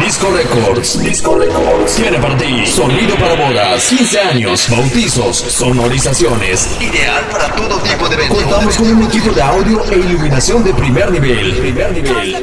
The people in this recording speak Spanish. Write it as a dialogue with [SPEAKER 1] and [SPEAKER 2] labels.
[SPEAKER 1] Disco Records. Disco Records. Tiene para ti sonido para bodas, 15 años, bautizos, sonorizaciones. Ideal para todo tipo de eventos. Contamos con un equipo de audio e iluminación de primer nivel. Primer nivel.